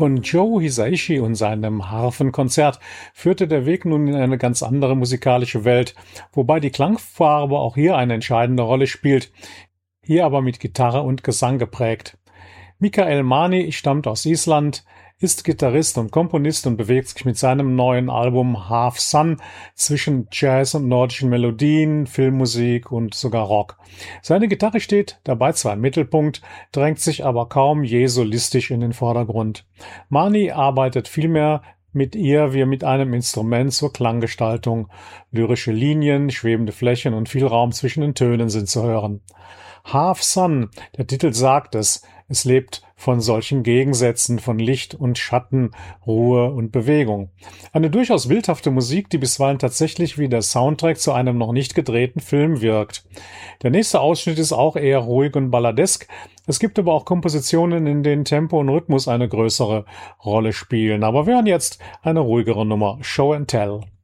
Von Joe Hisaishi und seinem Harfenkonzert führte der Weg nun in eine ganz andere musikalische Welt, wobei die Klangfarbe auch hier eine entscheidende Rolle spielt, hier aber mit Gitarre und Gesang geprägt. Mikael Mani stammt aus Island, ist Gitarrist und Komponist und bewegt sich mit seinem neuen Album Half Sun zwischen Jazz und nordischen Melodien, Filmmusik und sogar Rock. Seine Gitarre steht dabei zwar im Mittelpunkt, drängt sich aber kaum je solistisch in den Vordergrund. Mani arbeitet vielmehr mit ihr wie mit einem Instrument zur Klanggestaltung. Lyrische Linien, schwebende Flächen und viel Raum zwischen den Tönen sind zu hören. Half Sun, der Titel sagt es, es lebt von solchen Gegensätzen, von Licht und Schatten, Ruhe und Bewegung. Eine durchaus bildhafte Musik, die bisweilen tatsächlich wie der Soundtrack zu einem noch nicht gedrehten Film wirkt. Der nächste Ausschnitt ist auch eher ruhig und balladesk. Es gibt aber auch Kompositionen, in denen Tempo und Rhythmus eine größere Rolle spielen. Aber wir hören jetzt eine ruhigere Nummer, Show and Tell.